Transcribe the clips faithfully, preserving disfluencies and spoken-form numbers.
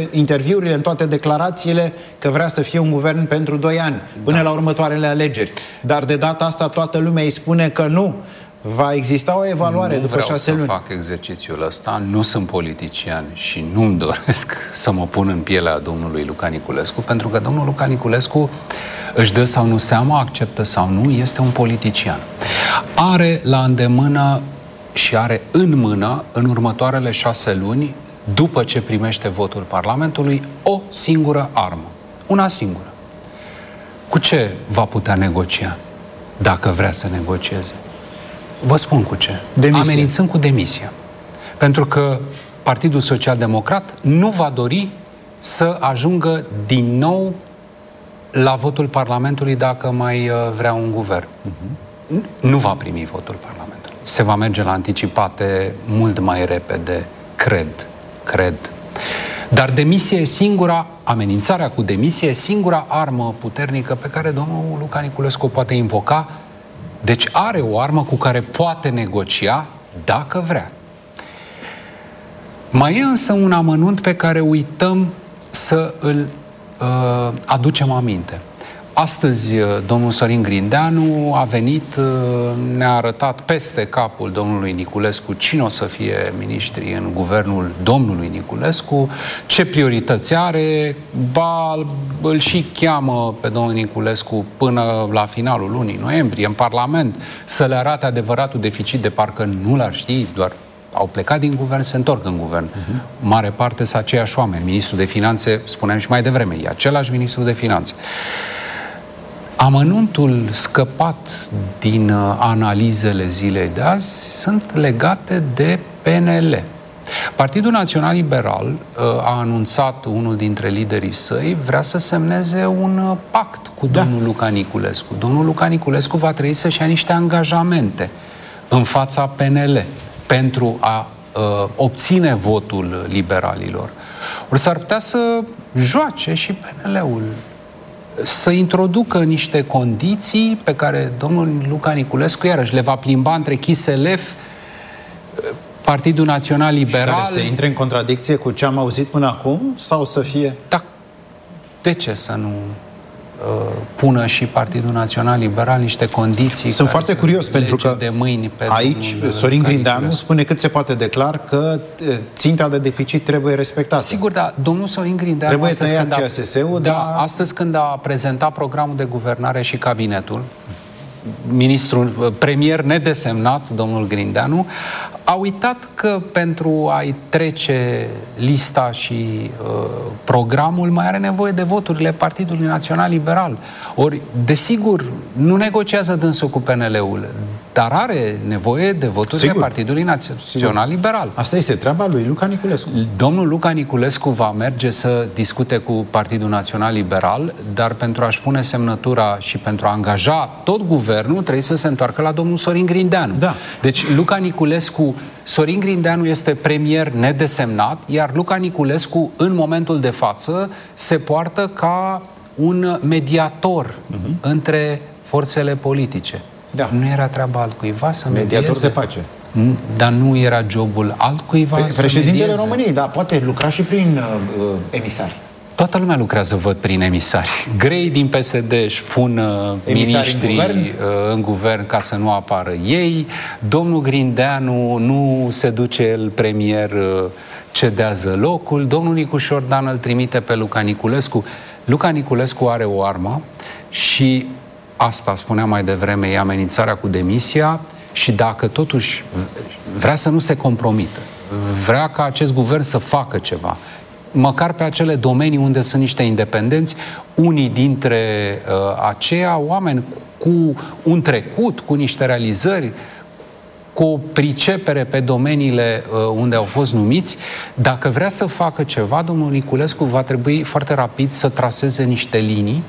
toate interviurile, în toate declarațiile, că vrea să fie un guvern pentru doi ani, până da. la următoarele alegeri. Dar de data asta toată lumea îi spune că nu. Va exista o evaluare nu după șase luni. Nu vreau să fac exercițiul ăsta, nu sunt politician și nu-mi doresc să mă pun în pielea domnului Luca Niculescu, pentru că domnul Luca Niculescu își dă sau nu seama, acceptă sau nu, este un politician. Are la îndemână și are în mână, în următoarele șase luni, după ce primește votul Parlamentului, o singură armă. Una singură. Cu ce va putea negocia, dacă vrea să negocieze? Vă spun cu ce. Demisie. Amenințând cu demisia. Pentru că Partidul Social-Democrat nu va dori să ajungă din nou la votul Parlamentului dacă mai vrea un guvern. Uh-huh. Nu va primi votul Parlamentului. Se va merge la anticipate mult mai repede, cred. Cred. Dar demisia e singura, amenințarea cu demisia e singura armă puternică pe care domnul Luca Niculescu o poate invoca. Deci are o armă cu care poate negocia dacă vrea. Mai e însă un amănunt pe care uităm să îl uh, aducem aminte. Astăzi, domnul Sorin Grindeanu a venit, ne-a arătat peste capul domnului Niculescu cine o să fie miniștri în guvernul domnului Niculescu, ce priorități are, ba, îl și cheamă pe domnul Niculescu până la finalul lunii noiembrie în Parlament să le arate adevăratul deficit, de parcă nu l-ar ști, doar au plecat din guvern, se întorc în guvern. Uh-huh. Mare parte sunt aceiași oameni. Ministrul de Finanțe, spuneam și mai devreme, e același ministru de Finanțe. Amănuntul scăpat din uh, analizele zilei de azi sunt legate de P N L. Partidul Național Liberal uh, a anunțat, unul dintre liderii săi vrea să semneze un uh, pact cu da. domnul Luca Niculescu. Domnul Luca Niculescu va trebui să-și ia niște angajamente în fața P N L pentru a uh, obține votul liberalilor. Ori s-ar putea să joace și P N L-ul, să introducă niște condiții pe care domnul Luca Niculescu iarăși le va plimba între K S L F, Partidul Național Liberal. Și care să intre în contradicție cu ce am auzit până acum? Sau să fie... Da. De ce să nu uh, pună și Partidul Național Liberal niște condiții? Sunt foarte curios, pentru că de mâini pe aici Sorin Grindeanu spune cât se poate de clar că ținta de deficit trebuie respectată. Sigur, da. Domnul Sorin Grindeanu, trebuie astăzi, când a, C S S-ul, da, dar... astăzi când a prezentat programul de guvernare și cabinetul, ministrul, premier nedesemnat, domnul Grindeanu, a uitat că pentru a-i trece lista și uh, programul mai are nevoie de voturile Partidului Național Liberal. Ori, desigur, nu negociază dânsul cu P N L-ul, dar are nevoie de voturile Sigur. Partidului Național Sigur. Liberal. Asta este treaba lui Luca Niculescu. Domnul Luca Niculescu va merge să discute cu Partidul Național Liberal, dar pentru a-și pune semnătura și pentru a angaja tot guvernul, trebuie să se întoarcă la domnul Sorin Grindeanu. Da. Deci Luca Niculescu, Sorin Grindeanu este premier nedesemnat, iar Luca Niculescu, în momentul de față, se poartă ca un mediator uh-huh. între forțele politice. Da. Nu era treaba altcuiva să medieze? Mediator de pace. Dar nu era jobul altcuiva Pe, să Președintele medieze? României, dar poate lucra și prin uh, emisari. Toată lumea lucrează, văd, prin emisari. Grei din P S D își pun uh, miniștrii în guvern? Uh, în guvern ca să nu apară ei. Domnul Grindeanu nu se duce el premier, uh, cedează locul. Domnul Nicușor Dan îl trimite pe Luca Niculescu. Luca Niculescu are o armă și asta spuneam mai devreme, e amenințarea cu demisia și dacă totuși vrea să nu se compromită, vrea ca acest guvern să facă ceva, măcar pe acele domenii unde sunt niște independenți, unii dintre uh, aceia oameni cu un trecut, cu niște realizări, cu o pricepere pe domeniile uh, unde au fost numiți, dacă vrea să facă ceva, domnul Niculescu va trebui foarte rapid să traseze niște linii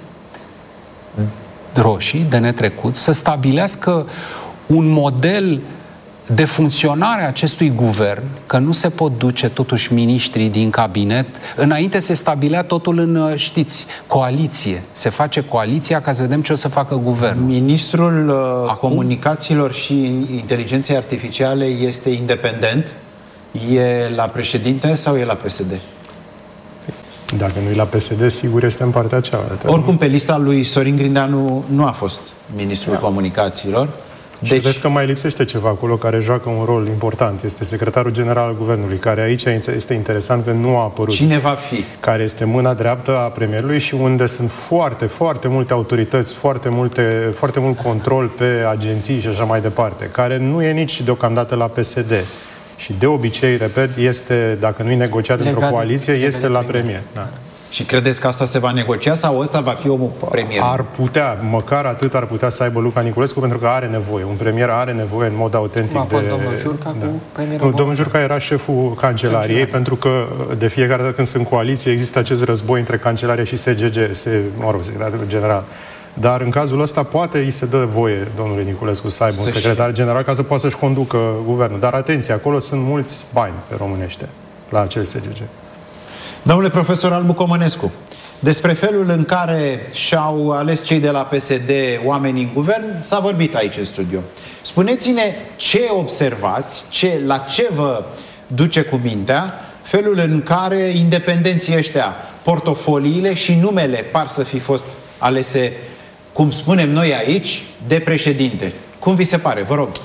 roșii de netrecut, să stabilească un model de funcționare a acestui guvern, că nu se pot duce totuși miniștrii din cabinet. Înainte se stabilea totul în, știți, coaliție. Se face coaliția ca să vedem ce o să facă guvernul. Ministrul uh, Acum? Comunicațiilor și Inteligenței Artificiale este independent? E la președinte sau e la P S D? Dacă nu-i la P S D, sigur este în partea cealaltă. Oricum, pe lista lui Sorin Grindeanu nu a fost ministrul da. comunicațiilor. Deci... Și vezi că mai lipsește ceva acolo care joacă un rol important. Este secretarul general al guvernului, care aici este interesant că nu a apărut. Cine va fi? Care este mâna dreaptă a premierului și unde sunt foarte, foarte multe autorități, foarte, multe, foarte mult control pe agenții și așa mai departe, care nu e nici deocamdată la P S D. Și de obicei, repet, este, dacă nu e negociat legat într-o coaliție, este la premier. Da. Și credeți că asta se va negocia sau ăsta va fi omul premier? Ar putea, măcar atât ar putea să aibă Luca Niculescu, pentru că are nevoie. Un premier are nevoie în mod autentic. A fost de... domnul Jurca da. cu premierul? Nu, domnul Jurca era șeful cancelariei, Cancelari. pentru că de fiecare dată când sunt coaliție există acest război între cancelarie și S G G, se, mă rog, secretarul general. Dar în cazul ăsta poate îi se dă voie domnului Niculescu să aibă un secretar general ca să poată să-și conducă guvernul. Dar atenție, acolo sunt mulți bani pe românește la acel S G G. Domnule profesor Albu Comănescu, despre felul în care și-au ales cei de la P S D oamenii în guvern, s-a vorbit aici în studio. Spuneți-ne ce observați, ce, la ce vă duce cu mintea felul în care independenții ăștia, portofoliile și numele par să fi fost alese, cum spunem noi aici, de președinte. Cum vi se pare? Vă rog.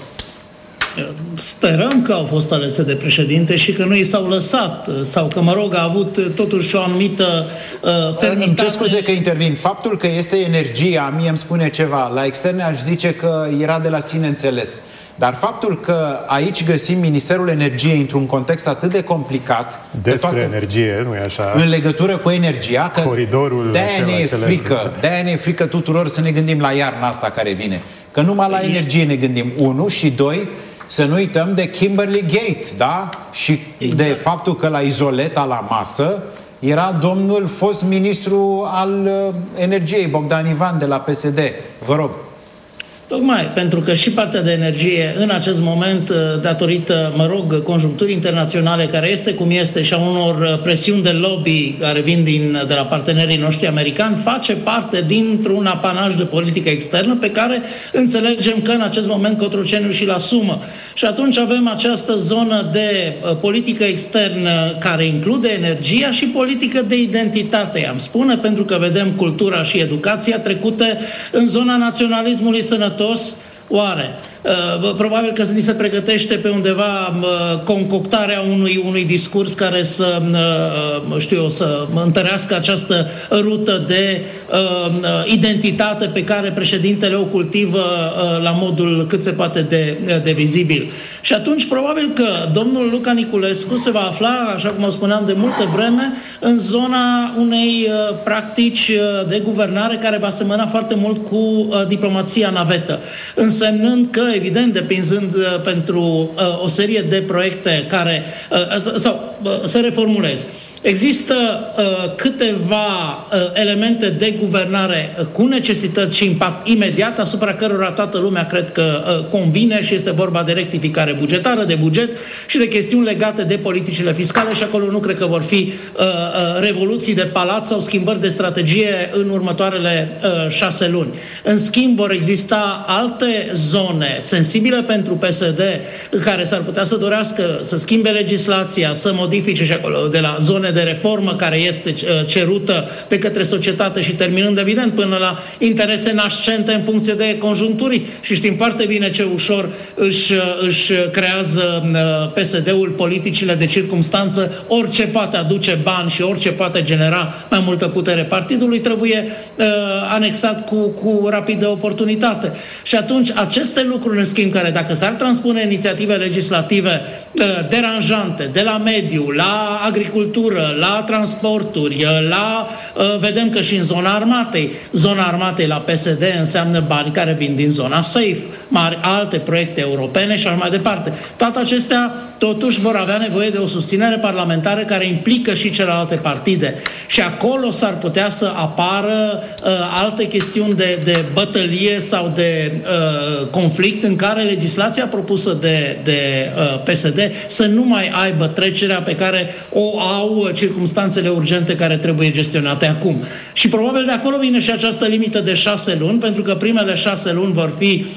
Sperăm că au fost alese de președinte și că nu i s-au lăsat sau că, mă rog, a avut totuși o anumită uh, fermitate. Îmi cer scuze că intervin. Faptul că este energia, mie îmi spune ceva. La externe aș zice că era de la sine înțeles. Dar faptul că aici găsim Ministerul Energiei într-un context atât de complicat... Despre toate, energie, nu e așa? În legătură cu energia, că coridorul de-aia ne e frică, de-aia ne e frică tuturor să ne gândim la iarna asta care vine. Că numai la energie ne gândim, unu, și doi, să nu uităm de Kimberley Gate, da? Și exact. de faptul că la izoleta la masă era domnul fost ministru al energiei, Bogdan Ivan, de la P S D. Vă rog. Tocmai, pentru că și partea de energie în acest moment, datorită, mă rog, conjuncturii internaționale care este cum este și a unor presiuni de lobby care vin din, de la partenerii noștri americani, face parte dintr-un apanaj de politică externă pe care înțelegem că în acest moment Cotroceniu și-l asumă. Și atunci avem această zonă de politică externă care include energia și politică de identitate, am spune, pentru că vedem cultura și educația trecute în zona naționalismului sănătos. Oare? Uh, probabil că ni se pregătește pe undeva uh, concoctarea unui, unui discurs care să, uh, știu eu, să întărească această rută de uh, identitate pe care președintele o cultivă uh, la modul cât se poate de, de vizibil. Și atunci probabil că domnul Luca Niculescu se va afla, așa cum o spuneam de multă vreme, în zona unei uh, practici uh, de guvernare care va semăna foarte mult cu uh, diplomația navetă, însemnând că evident, depinzând uh, pentru uh, o serie de proiecte care... Uh, sau, uh, să reformulez. Există uh, câteva uh, elemente de guvernare uh, cu necesități și impact imediat, asupra cărora toată lumea cred că uh, convine, și este vorba de rectificare bugetară, de buget și de chestiuni legate de politicile fiscale, și acolo nu cred că vor fi uh, uh, revoluții de palat sau schimbări de strategie în următoarele uh, șase luni. În schimb, vor exista alte zone sensibile pentru P S D care s-ar putea să dorească să schimbe legislația, să modifice și acolo de la zone de reformă care este cerută de către societate și terminând evident până la interese nascente în funcție de conjuncturi, și știm foarte bine ce ușor își, își creează P S D-ul politicile de circumstanță. Orice poate aduce bani și orice poate genera mai multă putere partidului trebuie uh, anexat cu, cu rapidă oportunitate. Și atunci aceste lucruri, în schimb, care dacă s-ar transpune inițiative legislative uh, deranjante de la mediu, la agricultură, la transporturi, la, vedem că și în zona armatei, zona armatei la P S D înseamnă bani care vin din zona SAFE, mari alte proiecte europene și așa mai departe. Toate acestea totuși vor avea nevoie de o susținere parlamentară care implică și celelalte partide. Și acolo s-ar putea să apară uh, alte chestiuni de, de bătălie sau de uh, conflict în care legislația propusă de, de uh, P S D să nu mai aibă trecerea pe care o au circumstanțele urgente care trebuie gestionate acum. Și probabil de acolo vine și această limită de șase luni, pentru că primele șase luni vor fi de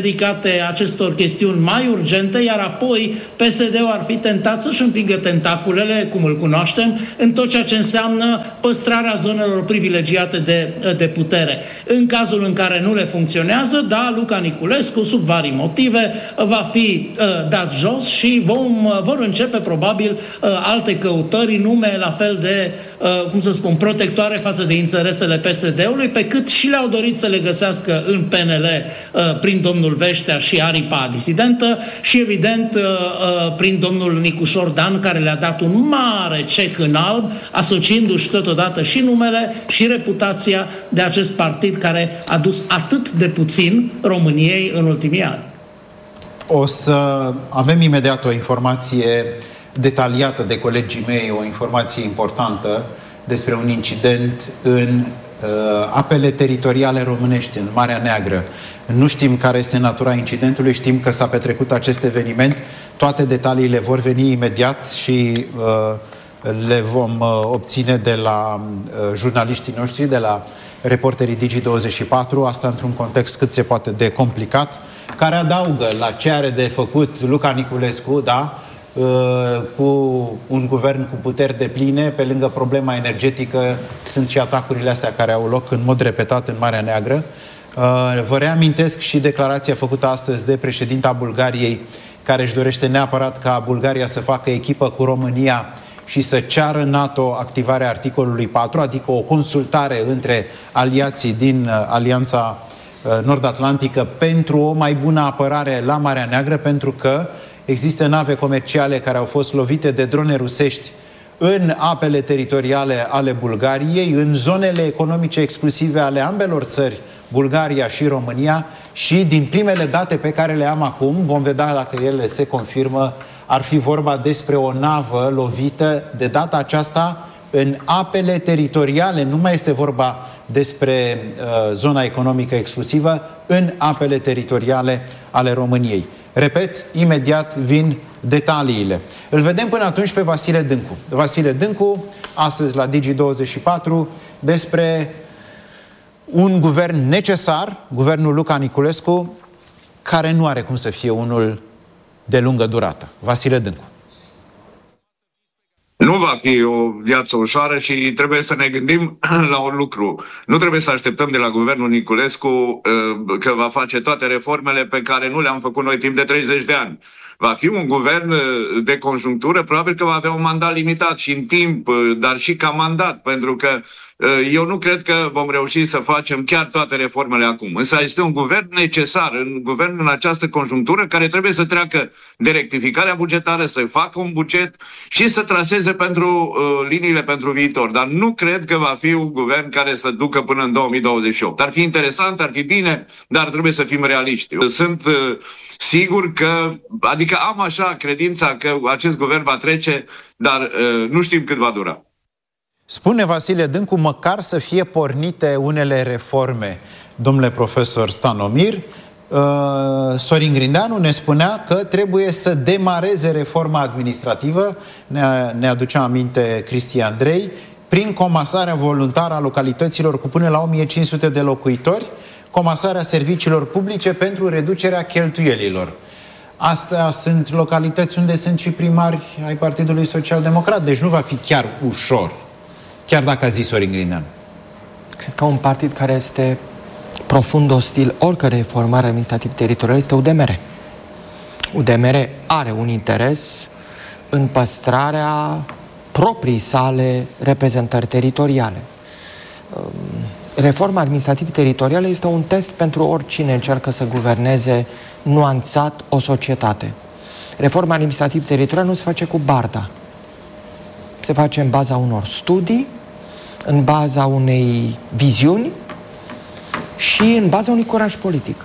dedicate acestor chestiuni mai urgente, iar apoi P S D-ul ar fi tentat să-și împingă tentaculele, cum îl cunoaștem, în tot ceea ce înseamnă păstrarea zonelor privilegiate de, de putere. În cazul în care nu le funcționează, da, Luca Niculescu, sub vari motive, va fi uh, dat jos și vom, uh, vor începe probabil uh, alte căutări, nume la fel de, uh, cum să spun, protectoare față de interesele P S D-ului, pe cât și le-au dorit să le găsească în P N L uh, prin domnul Veștea și aripa disidentă și, evident, uh, uh, prin domnul Nicușor Dan, care le-a dat un mare cec în alb, asociindu-și totodată și numele și reputația de acest partid care a dus atât de puțin României în ultimii ani. O să avem imediat o informație detaliată de colegii mei, o informație importantă despre un incident în uh, apele teritoriale românești, în Marea Neagră. Nu știm care este natura incidentului, știm că s-a petrecut acest eveniment. Toate detaliile vor veni imediat și uh, le vom uh, obține de la uh, jurnaliștii noștri, de la reporterii Digi douăzeci și patru, asta într-un context cât se poate de complicat, care adaugă la ce are de făcut Luca Niculescu, da, cu un guvern cu puteri depline, pe lângă problema energetică, sunt și atacurile astea care au loc în mod repetat în Marea Neagră. Vă reamintesc și declarația făcută astăzi de președinta Bulgariei, care își dorește neapărat ca Bulgaria să facă echipă cu România și să ceară NATO activarea articolului patru, adică o consultare între aliații din Alianța Nord-Atlantică pentru o mai bună apărare la Marea Neagră, pentru că există nave comerciale care au fost lovite de drone rusești în apele teritoriale ale Bulgariei, în zonele economice exclusive ale ambelor țări, Bulgaria și România, și din primele date pe care le am acum, vom vedea dacă ele se confirmă, ar fi vorba despre o navă lovită, de data aceasta în apele teritoriale, nu mai este vorba despre uh, zona economică exclusivă, în apele teritoriale ale României. Repet, imediat vin detaliile. Îl vedem până atunci pe Vasile Dâncu. Vasile Dâncu, astăzi la Digi douăzeci și patru, despre un guvern necesar, guvernul Luca Niculescu, care nu are cum să fie unul de lungă durată. Vasile Dâncu. Nu va fi o viață ușoară și trebuie să ne gândim la un lucru. Nu trebuie să așteptăm de la guvernul Niculescu că va face toate reformele pe care nu le-am făcut noi timp de treizeci de ani. Va fi un guvern de conjunctură, probabil că va avea un mandat limitat și în timp, dar și ca mandat, pentru că eu nu cred că vom reuși să facem chiar toate reformele acum. Însă este un guvern necesar, un guvern în această conjunctură care trebuie să treacă de rectificarea bugetară, să facă un buget și să traseze pentru uh, liniile pentru viitor. Dar nu cred că va fi un guvern care să ducă până în două mii douăzeci și opt. Ar fi interesant, ar fi bine, dar trebuie să fim realiști. Sunt uh, sigur că, adică am așa credința că acest guvern va trece, dar uh, nu știm cât va dura. Spune Vasile Dâncu, măcar să fie pornite unele reforme. Domnule profesor Stanomir, uh, Sorin Grindeanu ne spunea că trebuie să demareze reforma administrativă, ne, ne aducea aminte Cristi Andrei, prin comasarea voluntară a localităților cu până la o mie cinci sute de locuitori, comasarea serviciilor publice pentru reducerea cheltuielilor. Astea sunt localități unde sunt și primari ai Partidului Social Democrat, deci nu va fi chiar ușor. Chiar dacă a zis Sorin Grindeanu. Cred că un partid care este profund ostil oricărei reformare administrativ teritoriale este U D M R. U D M R are un interes în păstrarea proprii sale reprezentări teritoriale. Reforma administrativ teritorială este un test pentru oricine încearcă să guverneze nuanțat o societate. Reforma administrativ teritorială nu se face cu barda. Se face în baza unor studii, în baza unei viziuni și în baza unui curaj politic.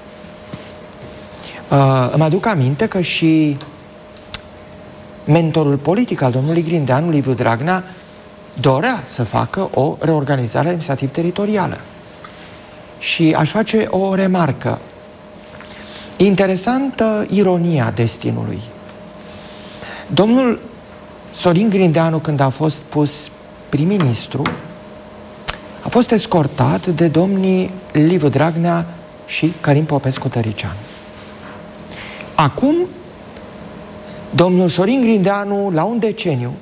Uh, îmi aduc aminte că și mentorul politic al domnului Grindeanu, Liviu Dragnea, dorea să facă o reorganizare administrativ-teritorială. Și aș face o remarcă. Interesantă ironia destinului. Domnul Sorin Grindeanu, când a fost pus prim-ministru, a fost escortat de domnii Liviu Dragnea și Călin Popescu-Tăriceanu. Acum, domnul Sorin Grindeanu, la un deceniu,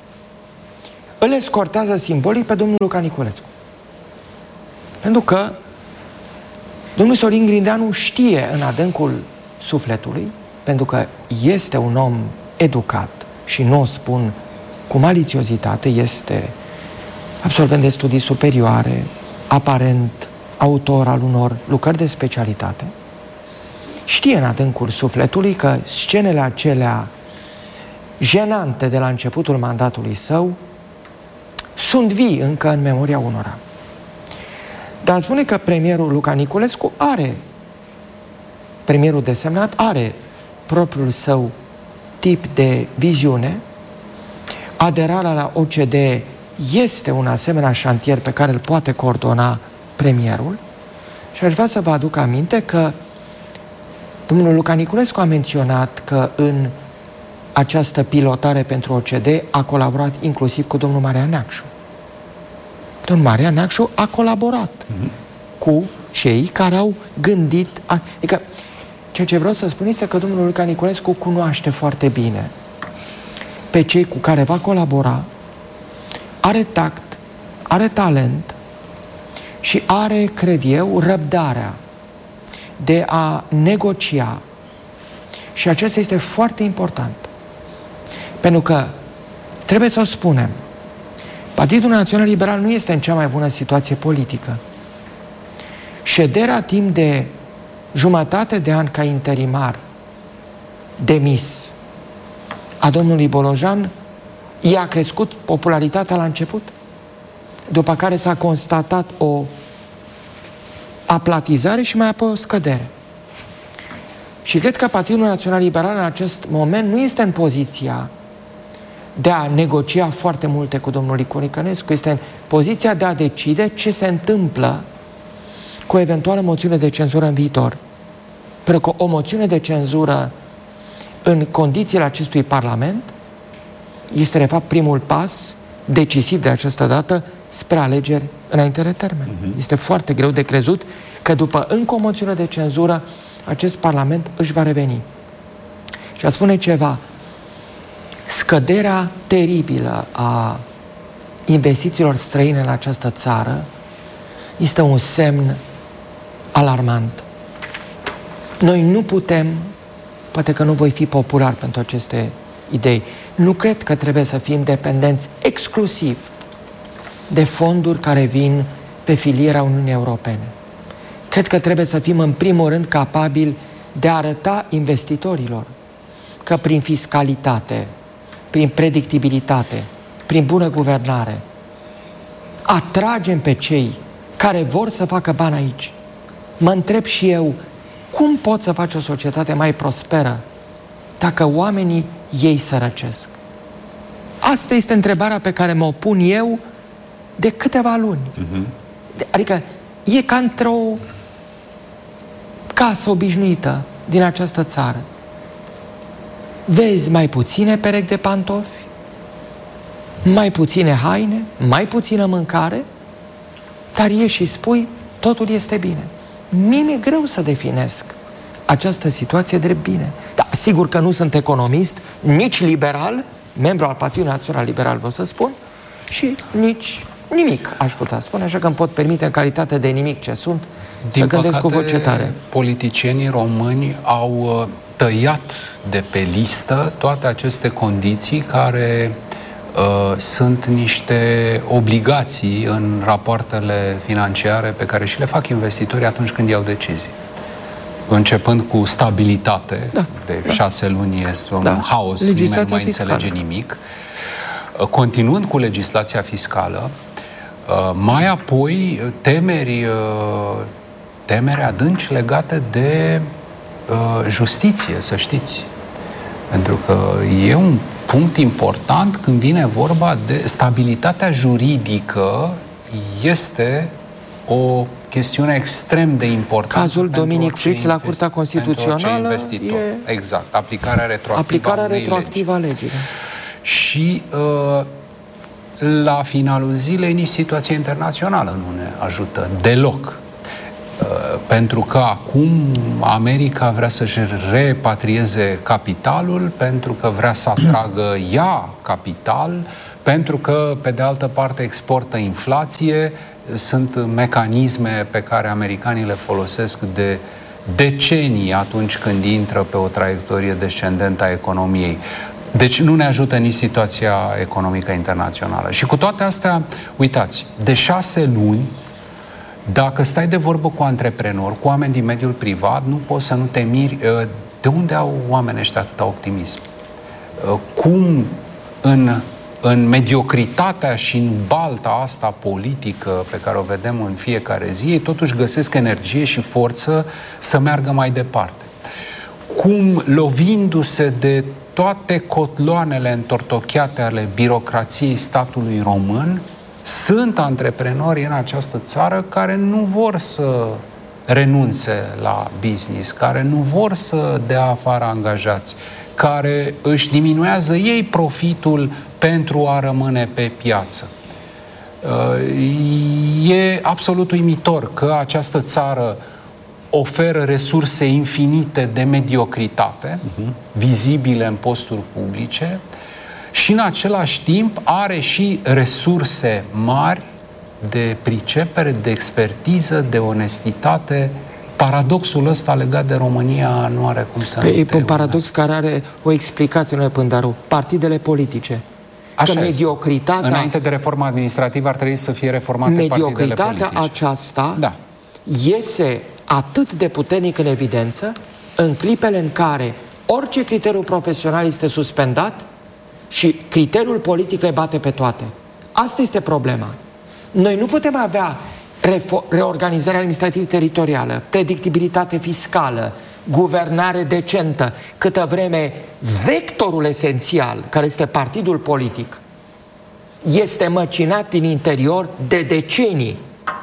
îl escortează simbolic pe domnul Luca Niculescu. Pentru că domnul Sorin Grindeanu știe în adâncul sufletului, pentru că este un om educat și nu o spun cu malițiozitate, este absolvent de studii superioare, aparent autor al unor lucrări de specialitate, știe în adâncul sufletului că scenele acelea jenante de la începutul mandatului său sunt vii încă în memoria unora. Dar spune că premierul Luca Niculescu are, premierul desemnat are propriul său tip de viziune. Aderarea la O C D E este un asemenea șantier pe care îl poate coordona premierul. Și aș vrea să vă aduc aminte că domnul Luca Niculescu a menționat că în această pilotare pentru O C D E a colaborat inclusiv cu domnul Marian Neacșu. Domnul Marian Neacșu a colaborat mm-hmm. cu cei care au gândit... Adică, ceea ce vreau să spun este că domnul Luca Niculescu cunoaște foarte bine pe cei cu care va colabora, are tact, are talent și are, cred eu, răbdarea de a negocia. Și acesta este foarte important. Pentru că, trebuie să o spunem, Partidul Național Liberal nu este în cea mai bună situație politică. Șederea timp de jumătate de an ca interimar demis a domnului Bolojan i-a crescut popularitatea la început, după care s-a constatat o aplatizare și mai apoi o scădere. Și cred că Partidul Național Liberal în acest moment nu este în poziția de a negocia foarte multe cu domnul Licuricănescu, este în poziția de a decide ce se întâmplă cu o eventuală moțiune de cenzură în viitor. Pentru că o moțiune de cenzură în condițiile acestui Parlament este, de fapt, primul pas decisiv de această dată spre alegeri înainte de termen. Uh-huh. Este foarte greu de crezut că după încă o moțiune de cenzură acest Parlament își va reveni. Și a spune ceva, scăderea teribilă a investițiilor străine în această țară este un semn alarmant. Noi nu putem, poate că nu voi fi popular pentru aceste idei, nu cred că trebuie să fim dependenți exclusiv de fonduri care vin pe filiera Uniunii Europene. Cred că trebuie să fim în primul rând capabili de a arăta investitorilor că prin fiscalitate, prin predictibilitate, prin bună guvernare, atragem pe cei care vor să facă bani aici. Mă întreb și eu, cum pot să faci o societate mai prosperă dacă oamenii ei sărăcesc? Asta este întrebarea pe care mă pun eu de câteva luni. Uh-huh. Adică e ca într-o casă obișnuită din această țară. Vezi mai puține perechi de pantofi, mai puține haine, mai puțină mâncare, dar ieși și spui, totul este bine. Mie mi-e greu să definesc această situație drept bine. Da, sigur că nu sunt economist, nici liberal, membru al Partidului Național Liberal, vreau să spun, și nici nimic, aș putea spune, așa că îmi pot permite în calitate de nimic ce sunt, Din să gândesc păcate, cu voce tare. Politicienii români au tăiat de pe listă toate aceste condiții care uh, sunt niște obligații în rapoartele financiare pe care și le fac investitorii atunci când iau decizii. Începând cu stabilitate, da, de da. șase luni este un da. haos, nimeni nu mai fiscală. înțelege nimic. Continuând cu legislația fiscală, mai apoi temeri, temeri adânci legate de justiție, să știți. Pentru că e un punct important când vine vorba de stabilitatea juridică, este o chestiune extrem de importantă. Cazul Dominic Friț la Curtea Constituțională e... Exact, aplicarea retroactivă aplicarea retroactivă a legii. Și uh, la finalul zilei nici situația internațională nu ne ajută deloc. Uh, Pentru că acum America vrea să-și repatrieze capitalul, pentru că vrea să atragă ea capital, pentru că, pe de altă parte, exportă inflație. Sunt mecanisme pe care americanii le folosesc de decenii atunci când intră pe o traiectorie descendentă a economiei. Deci nu ne ajută nici situația economică internațională. Și cu toate astea, uitați, de șase luni, dacă stai de vorbă cu antreprenori, cu oameni din mediul privat, nu poți să nu te miri de unde au oamenii ăștia atâta optimism. Cum în, în mediocritatea și în balta asta politică pe care o vedem în fiecare zi, ei totuși găsesc energie și forță să meargă mai departe. Cum, lovindu-se de toate cotloanele întortocheate ale birocrației statului român, sunt antreprenori în această țară care nu vor să renunțe la business, care nu vor să dea afară angajați, care își diminuează ei profitul pentru a rămâne pe piață. E absolut uimitor că această țară oferă resurse infinite de mediocritate, uh-huh. vizibile în posturi publice, și în același timp are și resurse mari de pricepere, de expertiză, de onestitate. Paradoxul ăsta legat de România nu are cum să... Păi, e un paradox care are o explicație, nu e Pândaru. Partidele politice. Așa că mediocritatea... Înainte de reforma administrativă ar trebui să fie reformate partidele politice. Mediocritatea aceasta da. iese atât de puternic în evidență în clipele în care orice criteriu profesional este suspendat și criteriul politic le bate pe toate. Asta este problema. Noi nu putem avea reorganizare administrativ-teritorială, predictibilitate fiscală, guvernare decentă, câtă vreme vectorul esențial, care este partidul politic, este măcinat din interior de decenii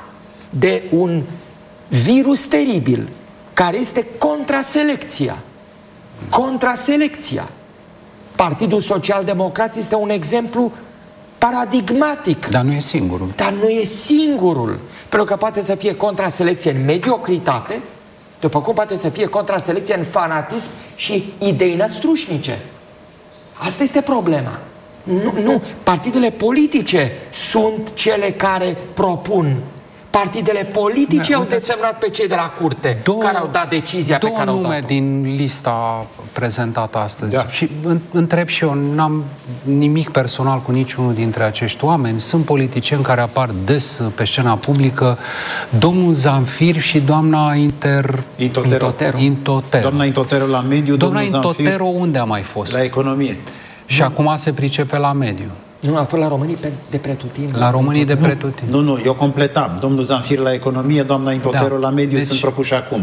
de un virus teribil, care este contraselecția. Contraselecția. Partidul Social-Democrat este un exemplu paradigmatic. Dar nu e singurul. Dar nu e singurul. Pentru că poate să fie contraselecție în mediocritate, după cum poate să fie contraselecție în fanatism și idei năstrușnice. Asta este problema. Nu, nu, partidele politice sunt cele care propun. Partidele politice au desemnat pe cei de la curte, două, care au dat decizia pe care au dat-o. Două nume din lista prezentată astăzi. Da. Și întreb și eu, n-am nimic personal cu niciunul dintre acești oameni. Sunt politicieni care apar des pe scena publică. Domnul Zamfir și doamna Inter... Intotero. Intotero. Intotero. Doamna Intotero la mediu, doamna domnul Intotero Zamfir unde a mai fost? La economie. Și nu. Acum se pricepe la mediu. Nu, a fost la românii de pretutindeni. La românii de pretutindeni. Nu, nu, eu completam. Domnul Zamfir la economie, doamna Intotero da. la mediu, deci, sunt propuși acum.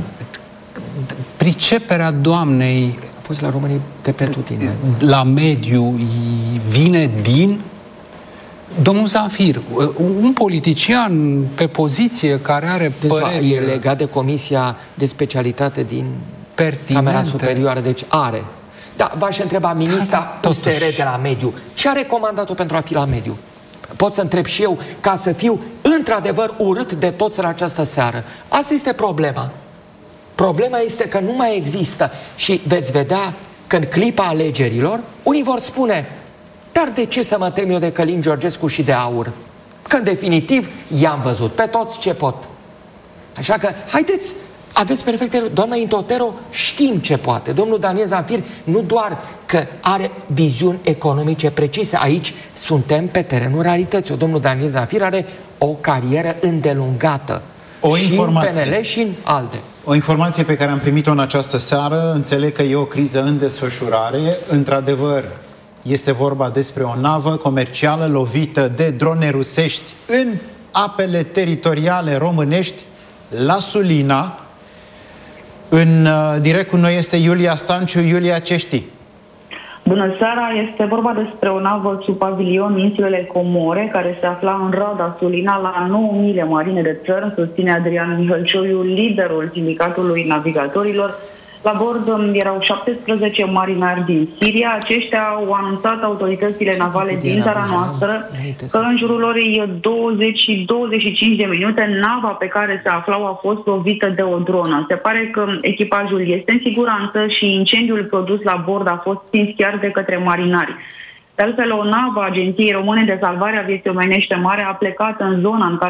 Priceperea doamnei... A fost la românii de pretutindeni. La mediu vine din... Domnul Zamfir, un politician pe poziție care are deci, păreri... E legat de Comisia de Specialitate din pertinente. Camera Superioară, deci are... Da, v-aș întreba ministra U S R de la mediu. Ce a recomandat-o pentru a fi la mediu? Pot să întreb și eu, ca să fiu într-adevăr urât de toți în această seară. Asta este problema. Problema este că nu mai există. Și veți vedea că în clipa alegerilor, unii vor spune, dar de ce să mă tem eu de Călin Georgescu și de Aur? Că în definitiv i-am văzut pe toți ce pot. Așa că, haideți, aveți perfecte... Doamna Intotero știm ce poate. Domnul Daniel Zamfir nu doar că are viziuni economice precise. Aici suntem pe terenul realității. Domnul Daniel Zamfir are o carieră îndelungată. O și informație. în P N L și în ALDE. O informație pe care am primit-o în această seară. Înțeleg că e o criză în desfășurare. Într-adevăr, este vorba despre o navă comercială lovită de drone rusești în apele teritoriale românești la Sulina. În uh, direct cu noi este Iulia Stanciu. Iulia, ce știi? Bună seara! Este vorba despre o navă sub pavilion insulele Comore, care se afla în Rada Sulina, la nouă mile marine de țărm, susține Adrian Mihălcioiu, liderul Sindicatului Navigatorilor. La bord erau șaptesprezece marinari din Siria. Aceștia au anunțat autoritățile navale din țara noastră că în jurul orei douăzeci douăzeci și cinci de minute nava pe care se aflau a fost lovită de o dronă. Se pare că echipajul este în siguranță și incendiul produs la bord a fost stins chiar de către marinari. De altfel, o navă a Agenției Române de Salvare a Vieții Omenești Mare a plecat în zona în care